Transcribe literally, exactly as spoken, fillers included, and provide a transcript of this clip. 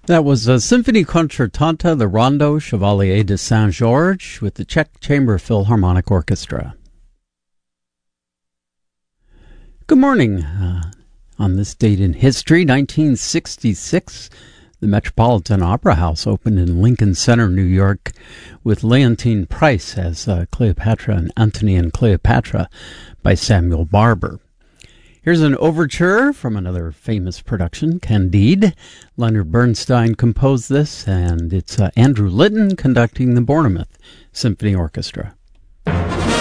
That was a Symphony Concertante, the Rondo Chevalier de Saint-Georges, with the Czech Chamber Philharmonic Orchestra. Good morning. Uh, on this date in history, nineteen sixty-six, the Metropolitan Opera House opened in Lincoln Center, New York, with Leontine Price as uh, Cleopatra and Antony and Cleopatra by Samuel Barber. Here's an overture from another famous production, Candide. Leonard Bernstein composed this, and it's uh, Andrew Litton conducting the Bournemouth Symphony Orchestra.